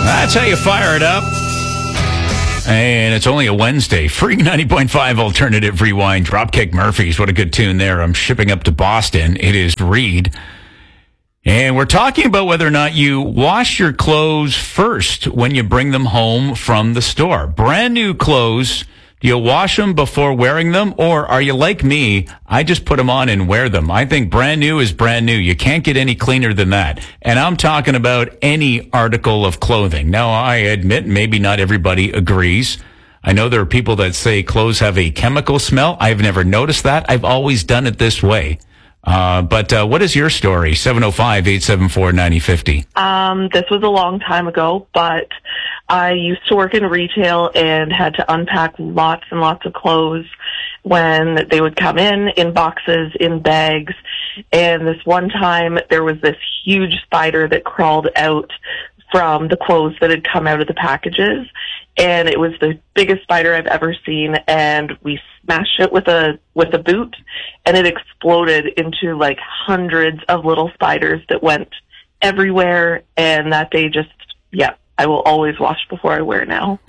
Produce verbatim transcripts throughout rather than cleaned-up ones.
That's how you fire it up. And it's only a Wednesday. Free ninety point five Alternative Rewind. Dropkick Murphys. What a good tune there. I'm shipping up to Boston. It is Reed. And we're talking about whether or not you wash your clothes first when you bring them home from the store. Brand new clothes. Do you wash them before wearing them? Or are you like me? I just put them on and wear them. I think brand new is brand new. You can't get any cleaner than that. And I'm talking about any article of clothing. Now, I admit maybe not everybody agrees. I know there are people that say clothes have a chemical smell. I've never noticed that. I've always done it this way. Uh, but uh, what is your story? seven oh five, eight seven four, nine oh five oh. Um, this was a long time ago, but I used to work in retail and had to unpack lots and lots of clothes when they would come in, in boxes, in bags. And this one time, there was this huge spider that crawled out from the clothes that had come out of the packages. And it was the biggest spider I've ever seen. And we smashed it with a, with a boot, and it exploded into like hundreds of little spiders that went everywhere. And that day just, yeah, I will always wash before I wear now.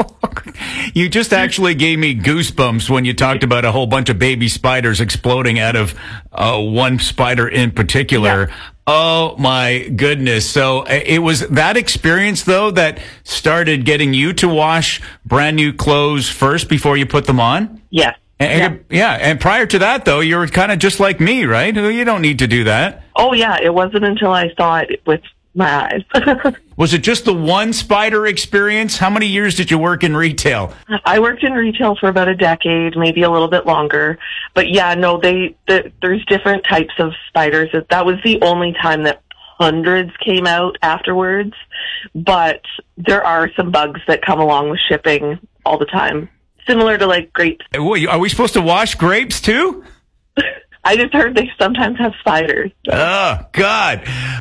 You just actually gave me goosebumps when you talked about a whole bunch of baby spiders exploding out of uh, one spider in particular. Yeah. Oh, my goodness. So it was that experience, though, that started getting you to wash brand new clothes first before you put them on? Yes. And, yeah. yeah. And prior to that, though, you were kind of just like me, right? You don't need to do that. Oh, yeah. It wasn't until I saw it with my eyes. Was it just the one spider experience? How many years did you work in retail? I worked in retail for about a decade, maybe a little bit longer. But yeah, no, they, the, there's different types of spiders. That was the only time that hundreds came out afterwards. But there are some bugs that come along with shipping all the time, similar to like grapes. Wait, are we supposed to wash grapes too? I just heard they sometimes have spiders. So. Oh, God.